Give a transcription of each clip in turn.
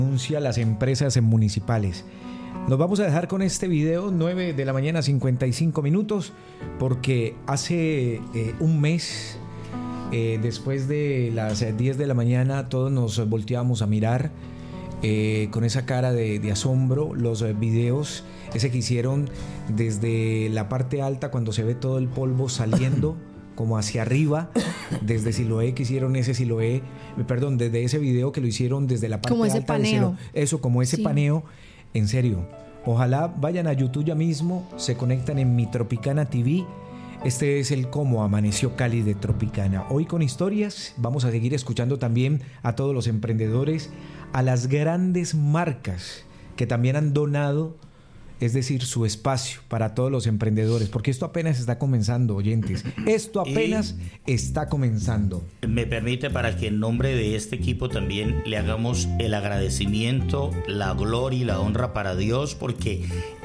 Anuncia las empresas municipales. Nos vamos a dejar con este video, 9 de la mañana, 55 minutos, porque hace un mes, después de las 10 de la mañana, todos nos volteábamos a mirar con esa cara de asombro los videos, ese que hicieron desde la parte alta cuando se ve todo el polvo saliendo como hacia arriba, desde Siloé, que hicieron ese Siloé, perdón, desde ese video que lo hicieron desde la parte como alta ese paneo. eso, como ese paneo, en serio. Ojalá vayan a YouTube ya mismo, se conectan en Mi Tropicana TV. Este es el Cómo Amaneció Cali de Tropicana. Hoy con historias, vamos a seguir escuchando también a todos los emprendedores, a las grandes marcas que también han donado, es decir, su espacio para todos los emprendedores, porque esto apenas está comenzando, oyentes. Esto apenas está comenzando. Me permite para que en nombre de este equipo también le hagamos el agradecimiento, la gloria y la honra para Dios, porque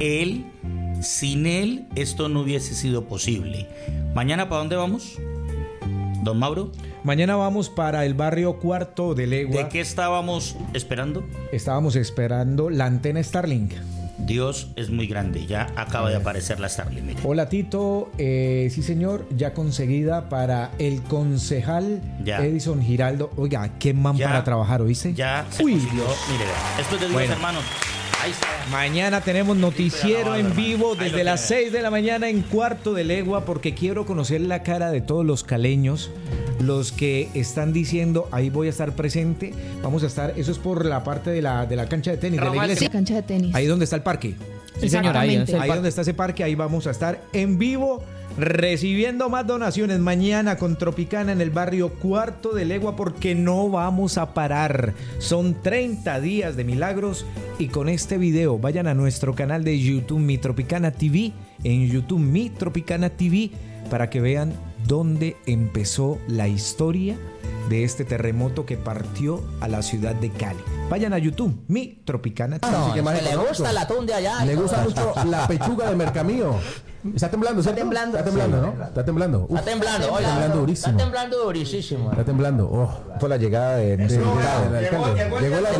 sin Él, esto no hubiese sido posible. ¿Mañana para dónde vamos, don Mauro? Mañana vamos para el barrio Cuarto de Legua. ¿De qué estábamos esperando? Estábamos esperando la antena Starlink. Dios es muy grande, ya acaba de aparecer la Starlink. Mire. Hola Tito, sí señor, ya conseguida para el concejal Edison Giraldo. Oiga, qué man para trabajar, ¿oíste? Ya se consiguió, mire, esto es de Dios, hermanos. Ahí está. Mañana tenemos noticiero en vivo desde las 6 de la mañana en Cuarto de Legua, porque quiero conocer la cara de todos los caleños, los que están diciendo, ahí voy a estar presente. Vamos a estar, eso es por la parte de la cancha de tenis, de la iglesia. Sí, cancha de tenis. Ahí donde está el parque. Sí, señor, ahí donde está ese parque, ahí vamos a estar en vivo recibiendo más donaciones mañana con Tropicana en el barrio Cuarto de Legua, porque no vamos a parar. Son 30 días de milagros, y con este video vayan a nuestro canal de YouTube Mi Tropicana TV, en YouTube Mi Tropicana TV, para que vean dónde empezó la historia de este terremoto que partió a la ciudad de Cali. Vayan a YouTube, Mi Tropicana TV. No, que le gusta el atún de allá. Le gusta mucho la pechuga de Mercamío. Está temblando, ¿cierto? Está temblando. Está temblando, ¿no? Está temblando. Está temblando, oiga. Está temblando durísimo. Está temblando durísimo. Está temblando. Oh. Fue la llegada del alcalde. Llegó la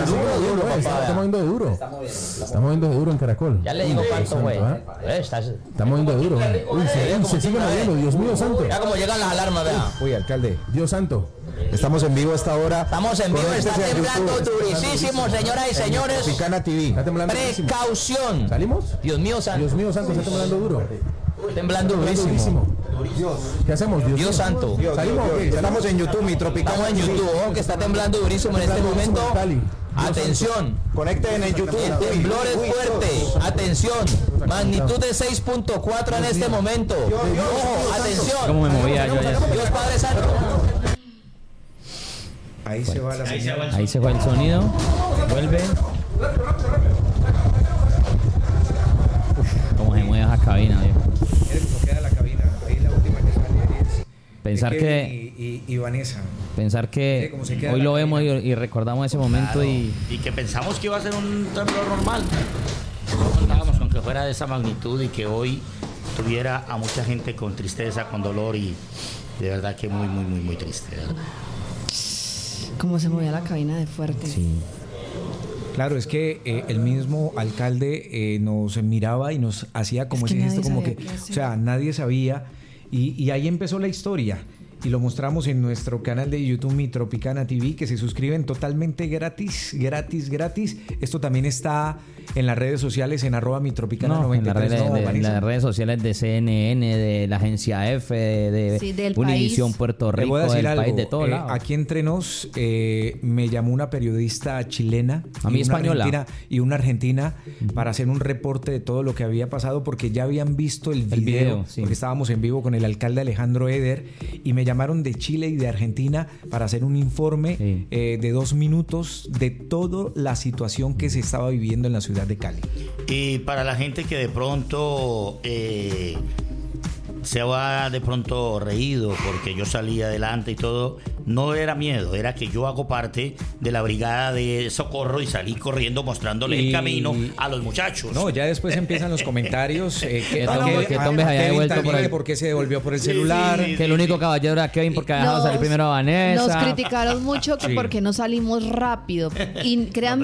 está moviendo de duro. Está moviendo de duro en Caracol. Ya le digo cuánto, güey. Está moviendo de duro. Uy, se sigue moviendo. Dios mío santo. Ya como llegan las alarmas, vea. Uy, alcalde. Dios santo. Estamos en vivo a esta hora. Estamos en vivo, está temblando durísimo, señoras y señores. Tropicana TV. Está temblando. Precaución. ¿Salimos? Dios mío santo. Dios mío santo, está temblando duro. Temblando durísimo. ¿Qué hacemos? Dios santo. ¿Salimos? Estamos en YouTube, Mi Tropicana. Estamos en YouTube, que está temblando durísimo en este momento. Atención. Conecten en YouTube. El temblor es fuerte. Atención. Magnitud de 6.4 en este momento. Ojo, atención. ¿Cómo me movía yo allá? Dios Padre Santo. Ahí se va la señal. Ahí se va el sonido. Vuelve. Cómo se mueve esa cabina, viejo. Eso queda la cabina. Ahí la última que sale es Pensar y Vanessa. Pensar que hoy lo vemos y recordamos ese momento. Claro. Y que pensamos que iba a ser un temblor normal. No contábamos con que fuera de esa magnitud y que hoy tuviera a mucha gente con tristeza, con dolor, y de verdad que muy, muy, muy, muy triste, de verdad. Cómo se movía la cabina de fuerte. Sí. Claro, es que el mismo alcalde nos miraba y nos hacía como ese gesto, como que, o sea, nadie sabía, y ahí empezó la historia. Y lo mostramos en nuestro canal de YouTube Mi Tropicana TV, que se suscriben totalmente gratis. Esto también está en las redes sociales en @mitropicana93. En las redes sociales de CNN, de la agencia F, de Univisión Puerto Rico, del país, de todo lado. Aquí entre nos, me llamó una periodista chilena, a mí española, y una argentina, para hacer un reporte de todo lo que había pasado, porque ya habían visto el video, sí. Porque estábamos en vivo con el alcalde Alejandro Eder, y me llamaron de Chile y de Argentina para hacer un informe de 2 minutos de toda la situación que se estaba viviendo en la ciudad de Cali. Y para la gente que de pronto se va de pronto reído porque yo salí adelante y todo, no era miedo, era que yo hago parte de la brigada de socorro y salí corriendo mostrándole el camino a los muchachos. No, ya después empiezan los comentarios que Tom había devuelto por qué se devolvió por el celular, que el único caballero era Kevin porque había dejado salir primero a Vanessa. Nos criticaron mucho que porque no salimos rápido, y créanme